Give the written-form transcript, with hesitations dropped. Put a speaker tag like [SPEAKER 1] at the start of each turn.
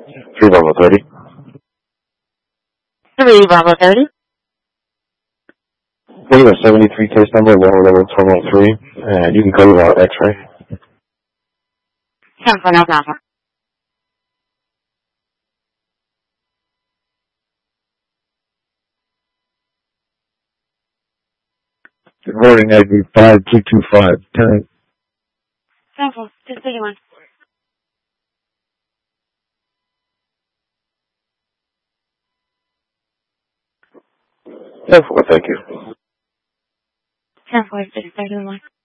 [SPEAKER 1] 3 Bravo 30.
[SPEAKER 2] 3 Bravo 30.
[SPEAKER 1] What is a 73 case number, lower level terminal 3, and you can go without X-ray.
[SPEAKER 2] 10-4 North Alpha.
[SPEAKER 1] Good morning, ID 5225.
[SPEAKER 2] 10-4, just take one.
[SPEAKER 1] 10-4, thank you.
[SPEAKER 2] 10-4, just 31.